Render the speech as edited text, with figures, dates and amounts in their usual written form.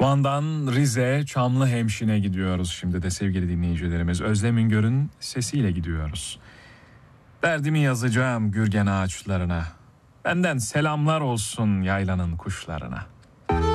Van'dan Rize Çamlıhemşin'e gidiyoruz şimdi de sevgili dinleyicilerimiz. Özlem Üngör'ün sesiyle gidiyoruz. Derdimi yazacağım gürgen ağaçlarına. Benden selamlar olsun yaylanın kuşlarına.